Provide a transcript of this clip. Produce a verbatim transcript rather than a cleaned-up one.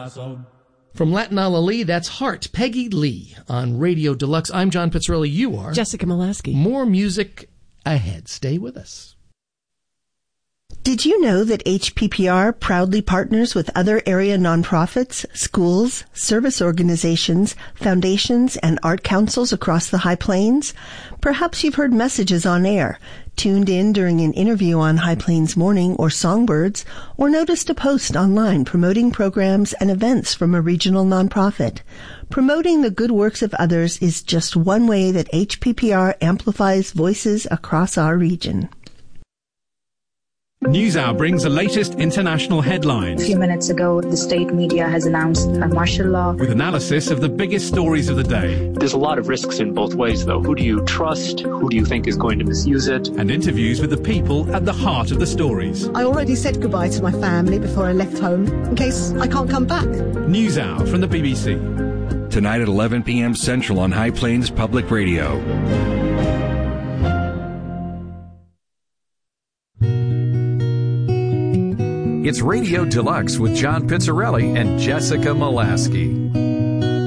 corazón. From Latin Ala Lee, that's Heart, Peggy Lee on Radio Deluxe. I'm John Pizzarelli. You are Jessica Molaski. More music ahead. Stay with us. Did you know that H P P R proudly partners with other area nonprofits, schools, service organizations, foundations, and art councils across the High Plains? Perhaps you've heard messages on air, tuned in during an interview on High Plains Morning or Songbirds, or noticed a post online promoting programs and events from a regional nonprofit. Promoting the good works of others is just one way that H P P R amplifies voices across our region. NewsHour brings the latest international headlines. A few minutes ago, the state media has announced a martial law. With analysis of the biggest stories of the day. There's a lot of risks in both ways, though. Who do you trust? Who do you think is going to misuse it? And interviews with the people at the heart of the stories. I already said goodbye to my family before I left home, in case I can't come back. NewsHour from the B B C. Tonight at eleven p.m. Central on High Plains Public Radio. It's Radio Deluxe with John Pizzarelli and Jessica Molaski.